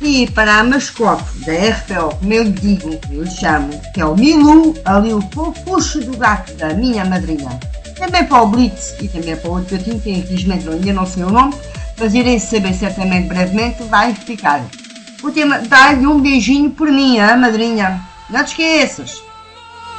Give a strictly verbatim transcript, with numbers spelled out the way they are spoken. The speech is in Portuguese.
aqui para a mascote da R P O, como eu lhe digo, eu lhe chamo, que é o Milu, ali o fofucho do gato da minha madrinha. Também para o Blitz e também para o outro gatinho, que infelizmente eu ainda não sei o nome, mas irei saber certamente brevemente, vai ficar. Vou dar-lhe um beijinho por mim, a madrinha. Não te esqueças.